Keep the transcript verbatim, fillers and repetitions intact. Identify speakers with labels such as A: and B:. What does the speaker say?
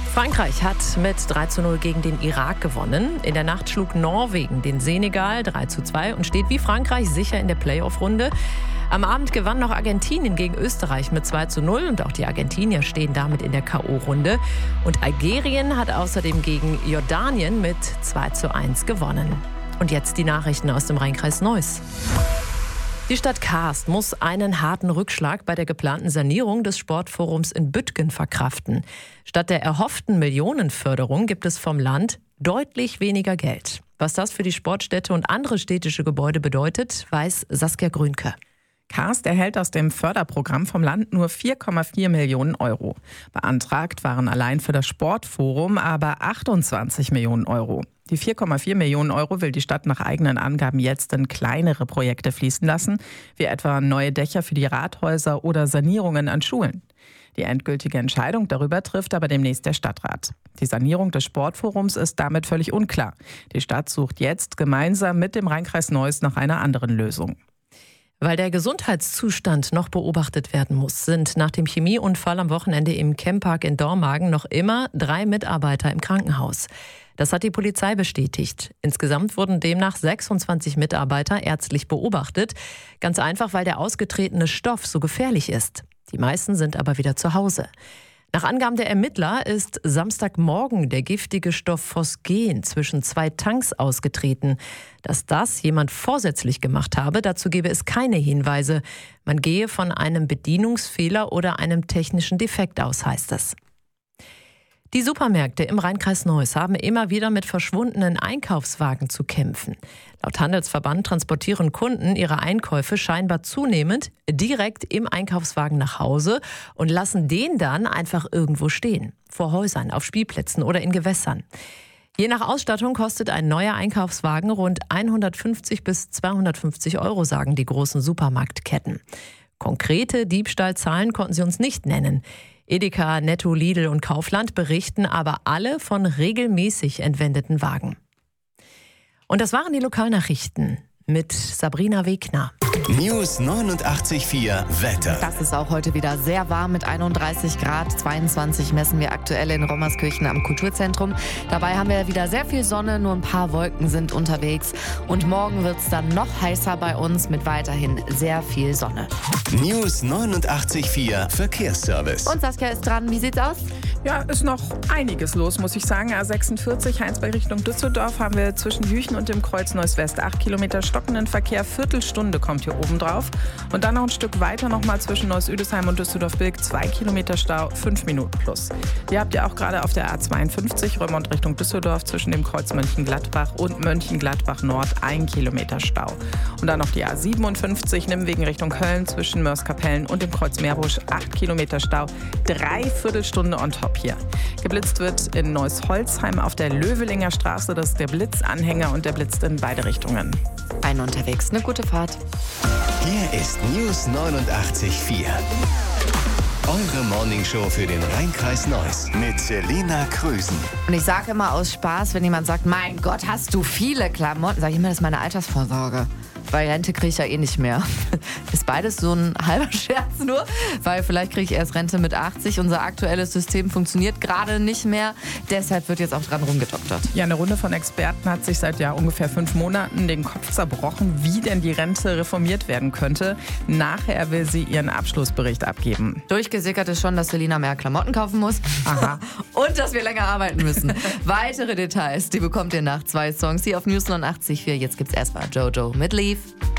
A: Frankreich hat mit drei zu null gegen den Irak gewonnen. In der Nacht schlug Norwegen den Senegal drei zu zwei und steht wie Frankreich sicher in der Playoff-Runde. Am Abend gewann noch Argentinien gegen Österreich mit zwei zu null und auch die Argentinier stehen damit in der K O-Runde. Und Algerien hat außerdem gegen Jordanien mit zwei zu eins gewonnen. Und jetzt die Nachrichten aus dem Rheinkreis Neuss. Die Stadt Kaast muss einen harten Rückschlag bei der geplanten Sanierung des Sportforums in Büttgen verkraften. Statt der erhofften Millionenförderung gibt es vom Land deutlich weniger Geld. Was das für die Sportstätte und andere städtische Gebäude bedeutet, weiß Saskia Grünke.
B: Kaast erhält aus dem Förderprogramm vom Land nur vier Komma vier Millionen Euro. Beantragt waren allein für das Sportforum aber achtundzwanzig Millionen Euro. Die vier Komma vier Millionen Euro will die Stadt nach eigenen Angaben jetzt in kleinere Projekte fließen lassen, wie etwa neue Dächer für die Rathäuser oder Sanierungen an Schulen. Die endgültige Entscheidung darüber trifft aber demnächst der Stadtrat. Die Sanierung des Sportforums ist damit völlig unklar. Die Stadt sucht jetzt gemeinsam mit dem Rheinkreis Neuss nach einer anderen Lösung.
A: Weil der Gesundheitszustand noch beobachtet werden muss, sind nach dem Chemieunfall am Wochenende im Chempark in Dormagen noch immer drei Mitarbeiter im Krankenhaus. Das hat die Polizei bestätigt. Insgesamt wurden demnach sechsundzwanzig Mitarbeiter ärztlich beobachtet. Ganz einfach, weil der ausgetretene Stoff so gefährlich ist. Die meisten sind aber wieder zu Hause. Nach Angaben der Ermittler ist Samstagmorgen der giftige Stoff Phosgen zwischen zwei Tanks ausgetreten. Dass das jemand vorsätzlich gemacht habe, dazu gebe es keine Hinweise. Man gehe von einem Bedienungsfehler oder einem technischen Defekt aus, heißt es. Die Supermärkte im Rheinkreis Neuss haben immer wieder mit verschwundenen Einkaufswagen zu kämpfen. Laut Handelsverband transportieren Kunden ihre Einkäufe scheinbar zunehmend direkt im Einkaufswagen nach Hause und lassen den dann einfach irgendwo stehen. Vor Häusern, auf Spielplätzen oder in Gewässern. Je nach Ausstattung kostet ein neuer Einkaufswagen rund hundertfünfzig bis zweihundertfünfzig Euro, sagen die großen Supermarktketten. Konkrete Diebstahlzahlen konnten sie uns nicht nennen. Edeka, Netto, Lidl und Kaufland berichten aber alle von regelmäßig entwendeten Wagen. Und das waren die Lokalnachrichten mit Sabrina Wegner.
C: News neunundachtzig Komma vier Wetter.
D: Das ist auch heute wieder sehr warm mit einunddreißig Grad. zweiundzwanzig messen wir aktuell in Rommerskirchen am Kulturzentrum. Dabei haben wir wieder sehr viel Sonne, nur ein paar Wolken sind unterwegs. Und morgen wird es dann noch heißer bei uns mit weiterhin sehr viel Sonne.
C: News neunundachtzig Komma vier Verkehrsservice.
D: Und Saskia ist dran. Wie sieht's aus?
B: Ja, ist noch einiges los, muss ich sagen. A sechsundvierzig Heinsberg Richtung Düsseldorf haben wir zwischen Jüchen und dem Kreuz Neuss-West acht Kilometer stockenden Verkehr. Viertelstunde kommt hier oben drauf. Und dann noch ein Stück weiter nochmal zwischen Neuss-Üdesheim und Düsseldorf-Bilk. Zwei Kilometer Stau, fünf Minuten plus. Ihr habt ja auch gerade auf der A zweiundfünfzig Römond Richtung Düsseldorf zwischen dem Kreuz Mönchengladbach und Mönchengladbach Nord ein Kilometer Stau. Und dann noch die A siebenundfünfzig Nimwegen Richtung Köln zwischen Mörs-Kapellen und dem Kreuz Meerbusch. acht Kilometer Stau, dreiviertel Stunde on top hier. Geblitzt wird in Neuss-Holzheim auf der Löwelinger Straße. Das ist der Blitzanhänger und der blitzt in beide Richtungen.
D: Ein unterwegs, eine gute Fahrt.
C: Hier ist News neunundachtzig Komma vier. Eure Morningshow für den Rheinkreis Neuss mit Selina Krüsen.
D: Und ich sage immer aus Spaß, wenn jemand sagt, mein Gott, hast du viele Klamotten, sage ich immer, das ist meine Altersvorsorge. Weil Rente kriege ich ja eh nicht mehr. Ist beides so ein halber Scherz nur, weil vielleicht kriege ich erst Rente mit achtzig. Unser aktuelles System funktioniert gerade nicht mehr. Deshalb wird jetzt auch dran rumgedoktert.
B: Ja, eine Runde von Experten hat sich seit ja ungefähr fünf Monaten den Kopf zerbrochen, wie denn die Rente reformiert werden könnte. Nachher will sie ihren Abschlussbericht abgeben.
D: Durchgesickert ist schon, dass Selina mehr Klamotten kaufen muss.
B: Aha.
D: Und dass wir länger arbeiten müssen. Weitere Details, die bekommt ihr nach zwei Songs hier auf News neunundachtzig Komma vier. Jetzt gibt's erstmal Jojo mit Leave.